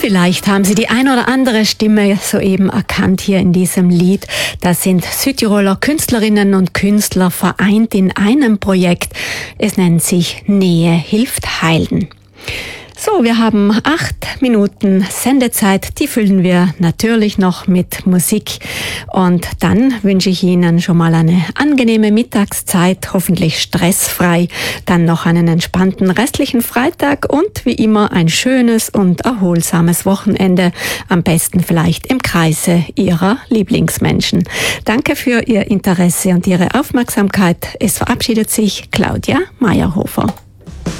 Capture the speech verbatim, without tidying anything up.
Vielleicht haben Sie die ein oder andere Stimme soeben erkannt hier in diesem Lied. Das sind Südtiroler Künstlerinnen und Künstler vereint in einem Projekt. Es nennt sich Nähe hilft heilen. So, wir haben acht Minuten Sendezeit, die füllen wir natürlich noch mit Musik. Und dann wünsche ich Ihnen schon mal eine angenehme Mittagszeit, hoffentlich stressfrei, dann noch einen entspannten restlichen Freitag und wie immer ein schönes und erholsames Wochenende, am besten vielleicht im Kreise Ihrer Lieblingsmenschen. Danke für Ihr Interesse und Ihre Aufmerksamkeit. Es verabschiedet sich Claudia Meyerhofer.